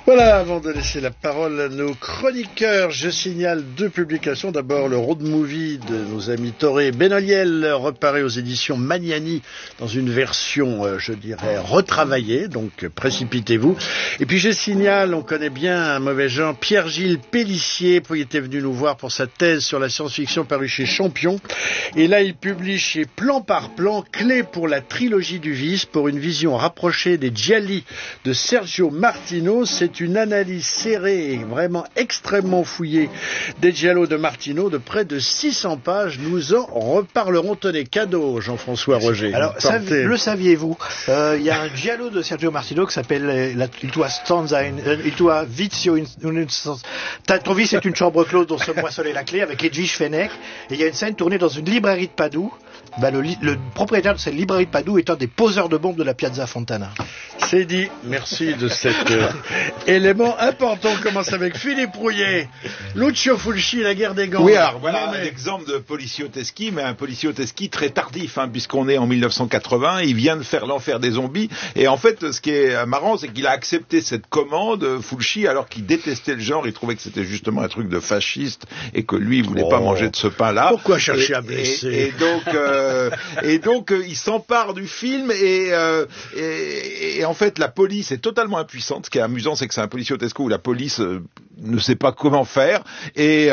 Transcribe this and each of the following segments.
Voilà, avant de laisser la parole à nos chroniqueurs, je signale deux publications. D'abord, le road movie de nos amis Toré et Benoliel, reparé aux éditions Magnani dans une version, je dirais, retravaillée, donc précipitez-vous. Et puis je signale, on connaît bien un mauvais genre, Pierre-Gilles Pélissier, il était venu nous voir pour sa thèse sur la science-fiction parue chez Champion. Et là, il publie chez Plan par Plan, Clé pour la trilogie du vice, pour une vision rapprochée des Gialli de Sergio Martino. C'est une analyse serrée et vraiment extrêmement fouillée des giallo de Martino de près de 600 pages. Nous en reparlerons. Tenez, cadeau, Jean-François Roger. Alors, le saviez-vous, il y a un giallo de Sergio Martino qui s'appelle Il tua vizio ton vice est une chambre close dont se moissonnait la clé, avec Edwige Fenech. Et il y a une scène tournée dans une librairie de Padoue. Le propriétaire de cette librairie de Padoue est un des poseurs de bombes de la Piazza Fontana. C'est dit. Merci de cet élément important. On commence avec Philippe Rouillet. Lucio Fulci, La guerre des gangs. Oui, alors voilà un exemple de policioteschi, mais un policioteschi très tardif, puisqu'on est en 1980, il vient de faire L'Enfer des zombies, et en fait, ce qui est marrant, c'est qu'il a accepté cette commande, Fulci, alors qu'il détestait le genre, il trouvait que c'était justement un truc de fasciste, et que lui, il voulait pas manger de ce pain-là. Pourquoi chercher à blesser? Et donc, il s'empare du film, et en fait, la police est totalement impuissante. Ce qui est amusant, c'est que c'est un policiotesco où la police ne sait pas comment faire, et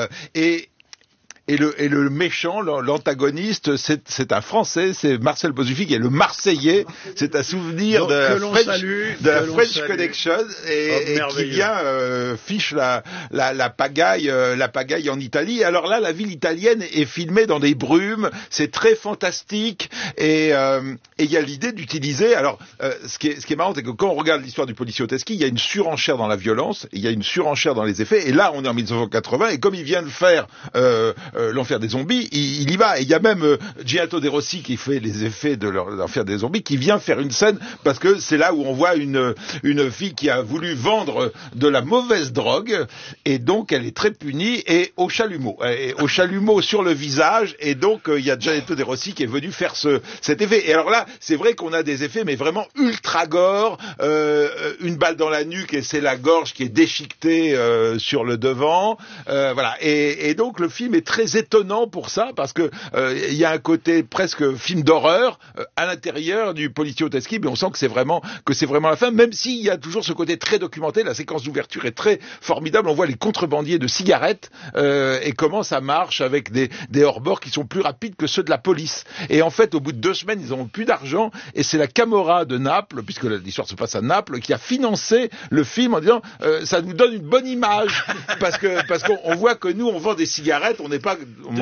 le méchant, l'antagoniste, c'est un Français, c'est Marcel Bozuffi, qui est le Marseillais. C'est un souvenir de la French Connection, et qui vient fiche la pagaille en Italie. Alors là, la ville italienne est filmée dans des brumes, c'est très fantastique, et il y a l'idée d'utiliser. Alors, ce qui est marrant, c'est que quand on regarde l'histoire du policioteschi, il y a une surenchère dans la violence, il y a une surenchère dans les effets. Et là, on est en 1980, et comme il vient de faire L'Enfer des zombies, il y va. Et il y a même Giotto De Rossi qui fait les effets de L'Enfer des zombies, qui vient faire une scène, parce que c'est là où on voit une fille qui a voulu vendre de la mauvaise drogue, et donc elle est très punie, et au chalumeau sur le visage, et donc il y a Giotto De Rossi qui est venu faire cet effet. Et alors là, c'est vrai qu'on a des effets, mais vraiment ultra gore, une balle dans la nuque, et c'est la gorge qui est déchiquetée sur le devant, voilà. Et donc le film est très étonnant pour ça, parce que il y a un côté presque film d'horreur à l'intérieur du policioteschi, mais on sent que c'est vraiment la fin, même s'il y a toujours ce côté très documenté. La séquence d'ouverture est très formidable. On voit les contrebandiers de cigarettes et comment ça marche avec des hors-bords qui sont plus rapides que ceux de la police. Et en fait, au bout de 2 semaines, ils n'ont plus d'argent, et c'est la Camorra de Naples, puisque l'histoire se passe à Naples, qui a financé le film en disant ça nous donne une bonne image, parce qu'on voit que nous on vend des cigarettes, on n'est pas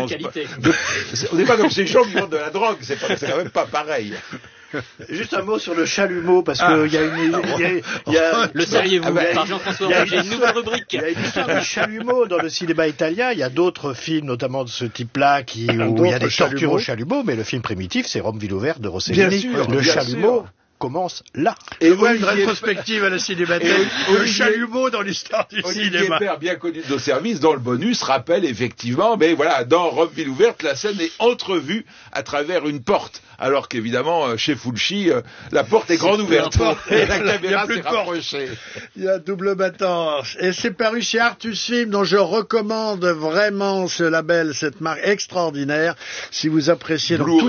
on n'est pas comme ces gens qui vendent de la drogue, c'est quand même pas pareil. Juste un mot sur le chalumeau, parce que il y a le saviez-vous, par Jean-François Roger, une nouvelle rubrique. Il y a une histoire de chalumeau dans le cinéma italien. Il y a d'autres films, notamment de ce type-là, où il y a des tortures au chalumeau, mais le film primitif, c'est Rome ville ouverte de Rossellini. Le chalumeau commence là. Et voilà une rétrospective à la Cinémathèque. Le chalumeau dans l'histoire du cinéma. Olivier Père, bien connu de nos services, dans le bonus, rappelle effectivement, mais voilà, dans Rome ville ouverte, la scène est entrevue à travers une porte. Alors qu'évidemment, chez Fulci, la porte est grande ouverte. Et la caméra s'est rapprochée. Il y a double battant. Et c'est paru chez Artus Film, dont je recommande vraiment ce label, cette marque extraordinaire. Si vous appréciez